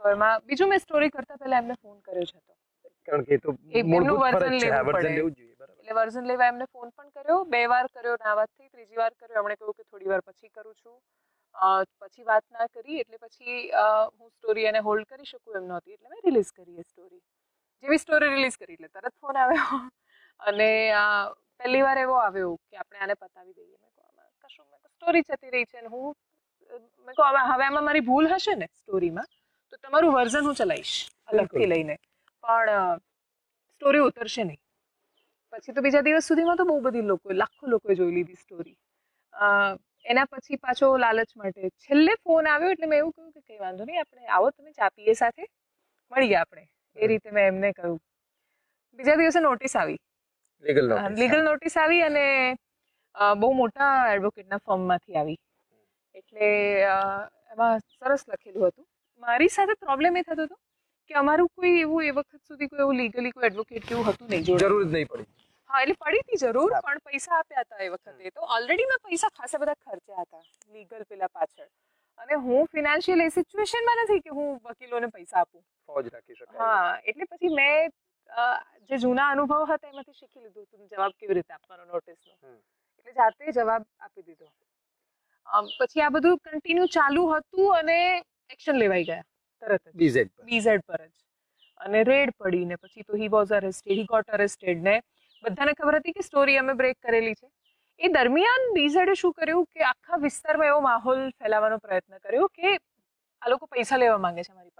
તો એમાં બીજું મેં સ્ટોરી કરતા પહેલા એમને ફોન કર્યો જ હતો, કારણ કે એ તો એમનું મૂળભૂત વર્ઝન ફરજ છે, આ લેવું વર્ઝન પડે. લેવું જ જોઈએ. બરાબર. એટલે વર્ઝન લેવા એમને ફોન પણ કર્યો, 2 વાર કર્યો ના વાતથી, ત્રીજી વાર કર્યો એમણે કહ્યું કે થોડી વાર પછી કરું છું. પછી વાત ના કરી એટલે પછી હું સ્ટોરી એને હોલ્ડ કરી શકું એમ નહોતી, એટલે મેં રિલીઝ કરી એ સ્ટોરી. જેવી સ્ટોરી રિલીઝ કરી એટલે તરત ફોન આવ્યો અને પહેલી વાર એવો આવ્યો કે આપણે આને પતાવી દઈએ. મેં કહું આમાં કશું, મેં સ્ટોરી જતી રહી છે અને હું મેં કહું હવે આમાં મારી ભૂલ હશે ને સ્ટોરીમાં તો તમારું વર્ઝન હું ચલાવીશ અલગથી લઈને, પણ સ્ટોરી ઉતરશે નહીં. પછી તો બીજા દિવસ સુધીમાં તો બહુ બધી લાખો લોકોએ જોઈ લીધી સ્ટોરી. એના પછી પાછો લાલચ માટે છેલ્લે ફોન આવ્યો એટલે મેં એવું કહ્યું કે કંઈ વાંધો નહીં, આપણે આવો તમે ચા પીએ સાથે, મળીએ આપણે. એ રીતે મેં એમને કહ્યું. બીજા દિવસે નોટિસ આવી, લીગલ નોટિસ આવી અને બહુ મોટા એડવોકેટના ફર્મમાંથી આવી. એટલે એમાં સરસ લખેલું હતું. મારી સાથે પ્રોબ્લેમ એ થતો હતો કે અમારું કોઈ એવું એ વખત સુધી કોઈ એવું લીગલી કોઈ એડવોકેટ કેવું હતું નહીં, જરૂર જ નહીં પડી. હા, એટલે પડી હતી જરૂર, પણ પૈસા આપ્યા હતા એ વખતે. તો ઓલરેડી મેં પૈસા ખાસા બધા ખર્ચ્યા હતા લીગલ પેલા પાછળ, અને હું ફિનાન્શિયલ એ સિચ્યુએશનમાં નથી કે હું વકીલોને પૈસા આપું. ફોજ રાખી શકાય. હા, એટલે પછી મેં જે જૂના અનુભવ હતા એમાંથી શીખી લીધું હતું જવાબ કેવી રીતે આપવાનો નોટિસનો, એટલે જાતે જવાબ આપી દીધો. પછી આ બધું કન્ટિન્યુ ચાલુ હતું અને એક્શન લેવાઈ ગયા તરત જ બીઝેડ પર જ, અને રેડ પડી ને પછી તો he was arrested, he got arrested ને બધાને ખબર હતી કે સ્ટોરી અમે બ્રેક કરેલી છે. એ દરમિયાન બીઝેડે શું કર્યું કે આખા વિસ્તારમાં એવો માહોલ ફેલાવવાનો પ્રયત્ન કર્યો કે આ લોકો પૈસા લેવા માંગે છે અમારી પાસે.